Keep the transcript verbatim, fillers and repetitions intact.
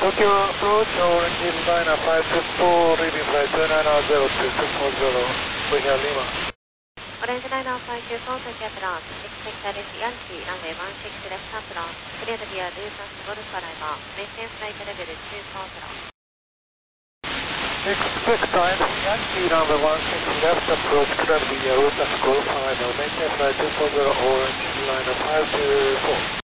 Tokyo approach, orange liner five two four, leading flight two nine zero two two four zero, we have Lima. Orange liner five two four, Tokyo approach, expect that is Yankee, runway one six left approach, clear the via distance Golf arrival, maintain flight level two four zero. Expect Yankee, runway one six left approach, clear the via distance Golf arrival, maintain flight two four zero, orange liner five two four.